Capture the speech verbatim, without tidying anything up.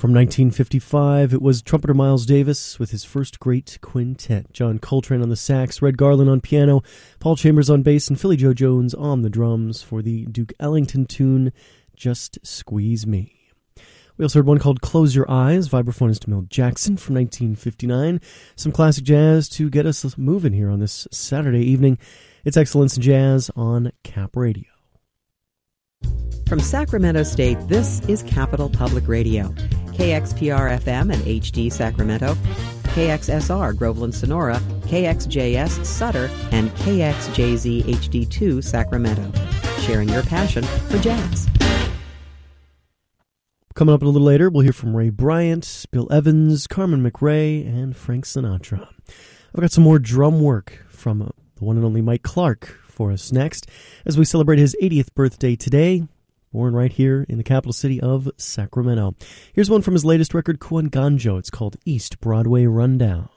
From nineteen fifty-five, it was trumpeter Miles Davis with his first great quintet. John Coltrane on the sax, Red Garland on piano, Paul Chambers on bass, and Philly Joe Jones on the drums for the Duke Ellington tune, Just Squeeze Me. We also heard one called Close Your Eyes, vibraphonist Milt Jackson from nineteen fifty-nine. Some classic jazz to get us moving here on this Saturday evening. It's Excellence in Jazz on Cap Radio. From Sacramento State, this is Capital Public Radio. K X P R F M and H D Sacramento, K X S R Groveland Sonora, K X J S Sutter, and K X J Z H D two Sacramento. Sharing your passion for jazz. Coming up a little later, we'll hear from Ray Bryant, Bill Evans, Carmen McRae, and Frank Sinatra. I've got some more drum work from uh, the one and only Mike Clark for us next as we celebrate his eightieth birthday today. Born right here in the capital city of Sacramento. Here's one from his latest record, Kuanganjo. It's called East Broadway Rundown.